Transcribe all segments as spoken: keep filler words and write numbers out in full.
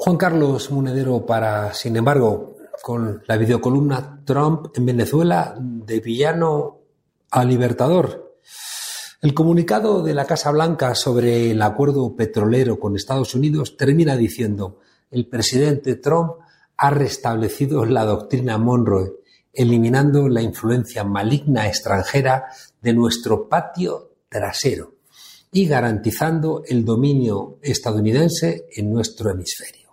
Juan Carlos Monedero para, sin embargo, con la videocolumna Trump en Venezuela, de villano a libertador. El comunicado de la Casa Blanca sobre el acuerdo petrolero con Estados Unidos termina diciendo: el presidente Trump ha restablecido la doctrina Monroe, eliminando la influencia maligna extranjera de nuestro patio trasero y garantizando el dominio estadounidense en nuestro hemisferio.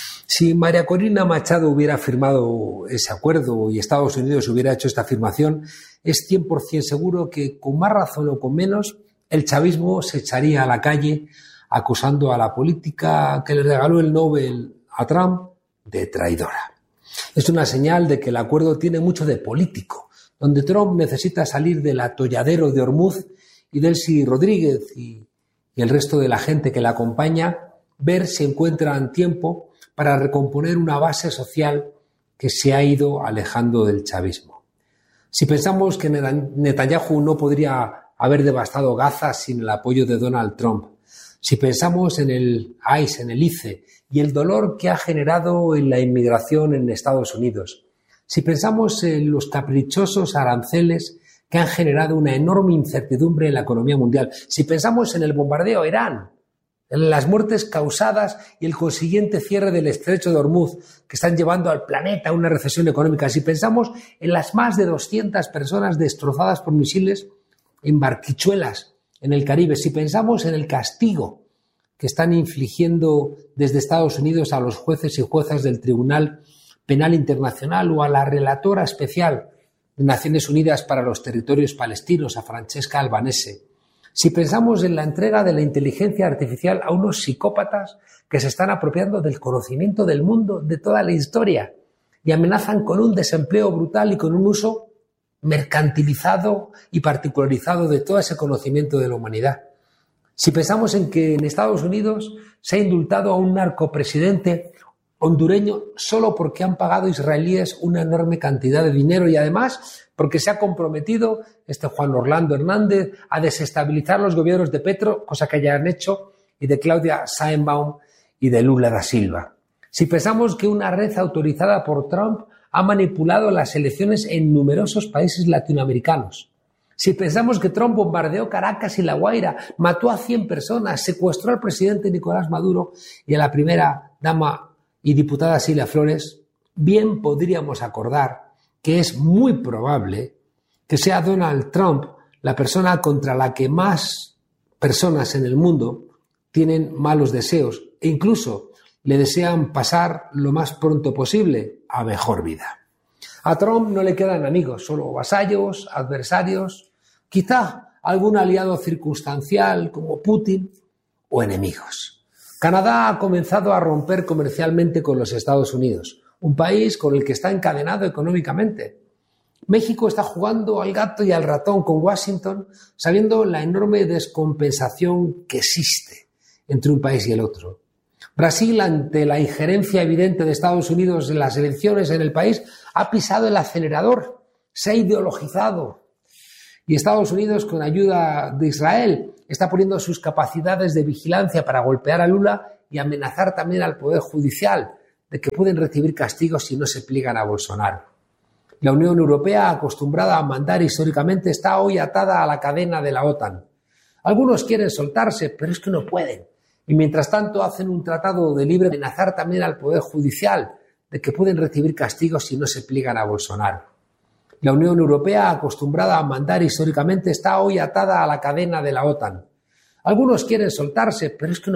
Si María Corina Machado hubiera firmado ese acuerdo y Estados Unidos hubiera hecho esta afirmación, es cien por ciento seguro que, con más razón o con menos, el chavismo se echaría a la calle acusando a la política que le regaló el Nobel a Trump de traidora. Es una señal de que el acuerdo tiene mucho de político, donde Trump necesita salir del atolladero de Hormuz y Delcy Rodríguez y, y el resto de la gente que la acompaña, ver si encuentran tiempo para recomponer una base social que se ha ido alejando del chavismo. Si pensamos que Netanyahu no podría haber devastado Gaza sin el apoyo de Donald Trump, si pensamos en el I C E, en el I C E y el dolor que ha generado en la inmigración en Estados Unidos, si pensamos en los caprichosos aranceles que han generado una enorme incertidumbre en la economía mundial, si pensamos en el bombardeo a Irán, en las muertes causadas y el consiguiente cierre del estrecho de Hormuz que están llevando al planeta a una recesión económica, si pensamos en las más de doscientas personas destrozadas por misiles en barquichuelas en el Caribe, si pensamos en el castigo que están infligiendo desde Estados Unidos a los jueces y juezas del Tribunal Penal Internacional o a la relatora especial de Naciones Unidas para los territorios palestinos, a Francesca Albanese, si pensamos en la entrega de la inteligencia artificial a unos psicópatas que se están apropiando del conocimiento del mundo, de toda la historia, y amenazan con un desempleo brutal y con un uso mercantilizado y particularizado de todo ese conocimiento de la humanidad. Si pensamos en que en Estados Unidos se ha indultado a un narcopresidente hondureño solo porque han pagado israelíes una enorme cantidad de dinero y además porque se ha comprometido este Juan Orlando Hernández a desestabilizar los gobiernos de Petro, cosa que ya han hecho, y de Claudia Sheinbaum y de Lula da Silva. Si pensamos que una red autorizada por Trump ha manipulado las elecciones en numerosos países latinoamericanos, si pensamos que Trump bombardeó Caracas y La Guaira, mató a cien personas, secuestró al presidente Nicolás Maduro y a la primera dama y diputada Silvia Flores, bien podríamos acordar que es muy probable que sea Donald Trump la persona contra la que más personas en el mundo tienen malos deseos e incluso le desean pasar lo más pronto posible a mejor vida. A Trump no le quedan amigos, solo vasallos, adversarios, quizá algún aliado circunstancial como Putin o enemigos. Canadá ha comenzado a romper comercialmente con los Estados Unidos, un país con el que está encadenado económicamente. México está jugando al gato y al ratón con Washington, sabiendo la enorme descompensación que existe entre un país y el otro. Brasil, ante la injerencia evidente de Estados Unidos en las elecciones en el país, ha pisado el acelerador, se ha ideologizado. Y Estados Unidos, con ayuda de Israel, está poniendo sus capacidades de vigilancia para golpear a Lula y amenazar también al Poder Judicial de que pueden recibir castigos si no se pliegan a Bolsonaro. La Unión Europea, acostumbrada a mandar históricamente, está hoy atada a la cadena de la OTAN. Algunos quieren soltarse, pero es que no pueden. Y mientras tanto hacen un tratado de libre amenazar también al Poder Judicial de que pueden recibir castigos si no se pliegan a Bolsonaro. La Unión Europea, acostumbrada a mandar históricamente, está hoy atada a la cadena de la OTAN. Algunos quieren soltarse, pero es que no